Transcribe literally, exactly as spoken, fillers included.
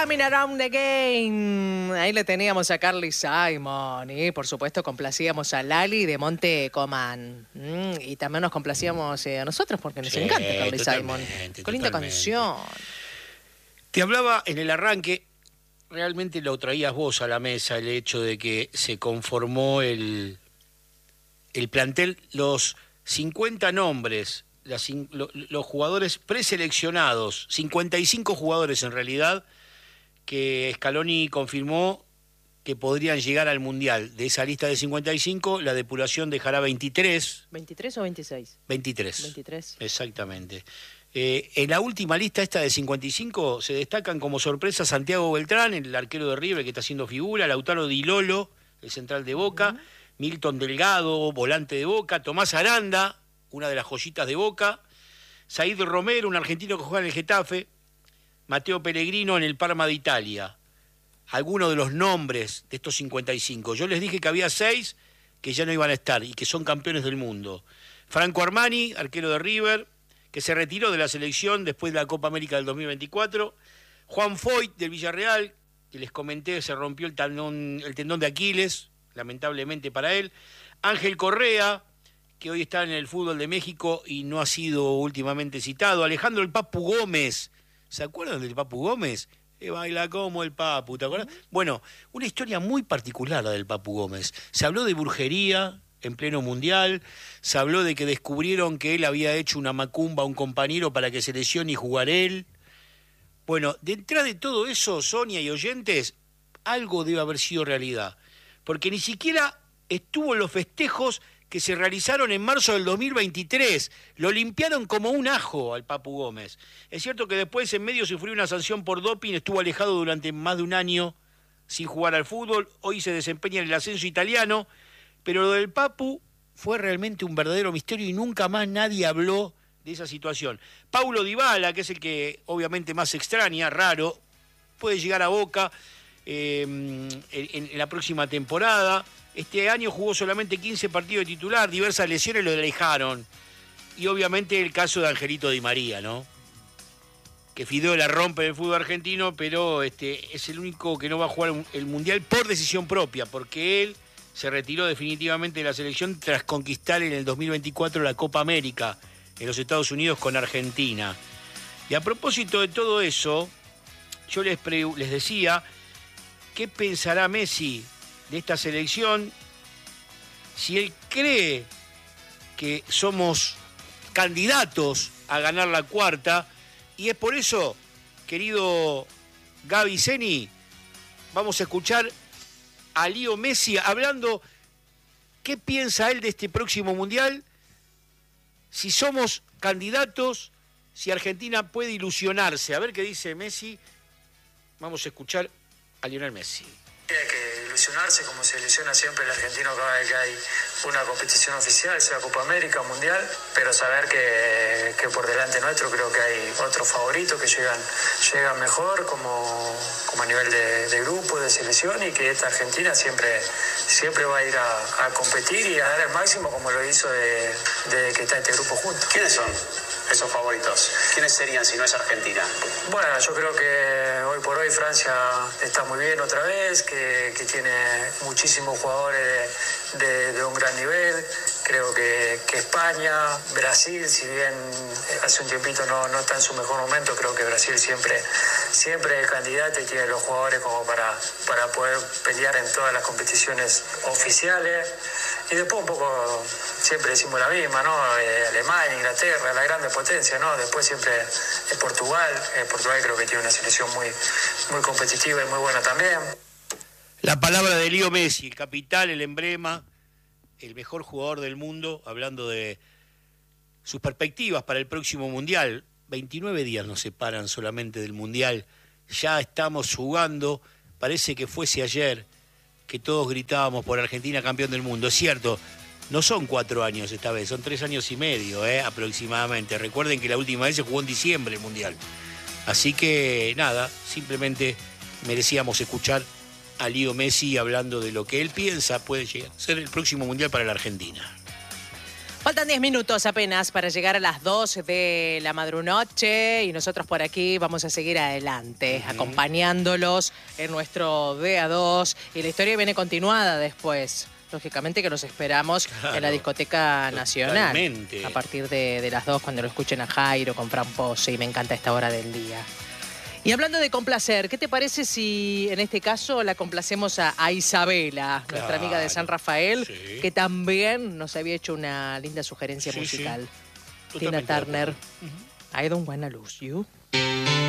Coming Around the Game. Ahí le teníamos a Carly Simon. Y por supuesto complacíamos a Lali de Monte Comán. Mm, y también nos complacíamos eh, a nosotros porque nos Sí, encanta Carly Simon. Qué linda canción. Te hablaba en el arranque, realmente lo traías vos a la mesa, el hecho de que se conformó el, el plantel, los cincuenta nombres, las, lo, los jugadores preseleccionados, cincuenta y cinco jugadores en realidad, que Scaloni confirmó que podrían llegar al Mundial. De esa lista de cincuenta y cinco, la depuración dejará veintitrés. ¿veintitrés o veintiséis? veintitrés. veintitrés. Exactamente. Eh, en la última lista esta de cincuenta y cinco se destacan como sorpresa Santiago Beltrán, el arquero de River que está haciendo figura, Lautaro Di Lolo, el central de Boca, uh-huh. Milton Delgado, volante de Boca, Tomás Aranda, una de las joyitas de Boca, Said Romero, un argentino que juega en el Getafe, Mateo Pellegrino en el Parma de Italia. Algunos de los nombres de estos cincuenta y cinco. Yo les dije que había seis que ya no iban a estar y que son campeones del mundo. Franco Armani, arquero de River, que se retiró de la selección después de la Copa América del dos mil veinticuatro. Juan Foyt del Villarreal, que les comenté, se rompió el tendón, el tendón de Aquiles, lamentablemente para él. Ángel Correa, que hoy está en el fútbol de México y no ha sido últimamente citado. Alejandro el Papu Gómez, ¿se acuerdan del Papu Gómez? Que baila como el Papu, ¿te acuerdas? Bueno, una historia muy particular la del Papu Gómez. Se habló de brujería en pleno mundial, se habló de que descubrieron que él había hecho una macumba a un compañero para que se lesione y jugar él. Bueno, detrás de todo eso, Sonia y oyentes, algo debe haber sido realidad. Porque ni siquiera estuvo en los festejos que se realizaron en marzo del dos mil veintitrés. Lo limpiaron como un ajo al Papu Gómez. Es cierto que después en medio sufrió una sanción por doping, estuvo alejado durante más de un año sin jugar al fútbol, hoy se desempeña en el ascenso italiano, pero lo del Papu fue realmente un verdadero misterio y nunca más nadie habló de esa situación. Paulo Dybala, que es el que obviamente más extraña, raro, puede llegar a Boca eh, en, en la próxima temporada. Este año jugó solamente quince partidos de titular, diversas lesiones lo alejaron. Y obviamente el caso de Angelito Di María, ¿no? Que Fideo la rompe en el fútbol argentino, pero este, es el único que no va a jugar el Mundial por decisión propia, porque él se retiró definitivamente de la selección tras conquistar en el dos mil veinticuatro la Copa América en los Estados Unidos con Argentina. Y a propósito de todo eso, yo les, pre- les decía, ¿qué pensará Messi de esta selección si él cree que somos candidatos a ganar la cuarta? Y es por eso, querido Gaby Zeni, vamos a escuchar a Leo Messi hablando qué piensa él de este próximo Mundial, si somos candidatos, si Argentina puede ilusionarse. A ver qué dice Messi. Vamos a escuchar a Lionel Messi. Hay que ilusionarse como se ilusiona siempre el argentino cada vez que hay una competición oficial, sea Copa América, Mundial, pero saber que, que por delante nuestro creo que hay otros favoritos que llegan, llegan mejor como, como a nivel de, de grupo, de selección, y que esta Argentina siempre, siempre va a ir a, a competir y a dar el máximo como lo hizo de, de que está este grupo junto. ¿Quiénes son esos favoritos? ¿Quiénes serían si no es Argentina? Bueno, yo creo que hoy por hoy Francia está muy bien otra vez, que, que tiene muchísimos jugadores de, de, de un gran nivel. Creo que, que España, Brasil, si bien hace un tiempito no, no está en su mejor momento, creo que Brasil siempre, siempre es candidato y tiene los jugadores como para, para poder pelear en todas las competiciones oficiales. Y después un poco, siempre decimos la misma, ¿no? Eh, Alemania, Inglaterra, la grande potencia, ¿no? Después siempre es Portugal. Eh, Portugal creo que tiene una selección muy, muy competitiva y muy buena también. La palabra de Leo Messi, el capital, el emblema, el mejor jugador del mundo, hablando de sus perspectivas para el próximo Mundial. veintinueve días nos separan solamente del Mundial. Ya estamos jugando, parece que fuese ayer que todos gritábamos por Argentina campeón del mundo. Es cierto, no son cuatro años esta vez, son tres años y medio, ¿eh? aproximadamente. Recuerden que la última vez se jugó en diciembre el Mundial. Así que nada, simplemente merecíamos escuchar a Leo Messi hablando de lo que él piensa puede llegar a ser el próximo Mundial para la Argentina. Faltan diez minutos apenas para llegar a las dos de la madrunoche y nosotros por aquí vamos a seguir adelante, uh-huh. acompañándolos en nuestro D A dos y la historia viene continuada después. Lógicamente que los esperamos claro, en la Discoteca Nacional. Totalmente. A partir de, de las dos, cuando lo escuchen a Jairo con Fran Pose, y me encanta esta hora del día. Y hablando de complacer, ¿qué te parece si en este caso la complacemos a, a Isabela, claro, nuestra amiga de San Rafael, sí. que también nos había hecho una linda sugerencia sí, musical? Sí. Tina Turner, uh-huh. I don't wanna lose you.